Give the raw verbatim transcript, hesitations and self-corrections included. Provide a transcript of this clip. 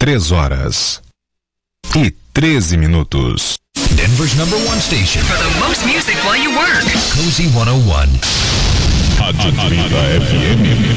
três horas e treze minutos. Denver's number one station for the most music while you work. Cozy cento e um. Atlanta F M.